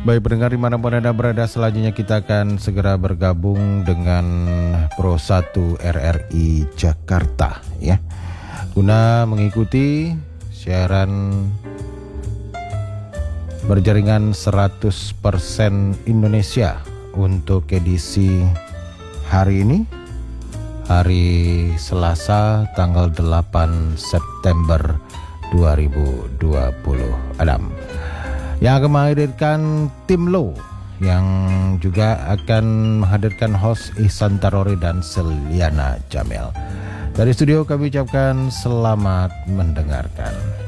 Baik pendengar dimanapun Anda berada, selanjutnya kita akan segera bergabung dengan Pro 1 RRI Jakarta ya, guna mengikuti siaran berjaringan 100% Indonesia untuk edisi hari ini, hari Selasa tanggal 8 September 2020. Adam yang akan menghadirkan tim Low, yang juga akan menghadirkan host Ihsan Tarori dan Seliana Jamil. Dari studio kami ucapkan selamat mendengarkan.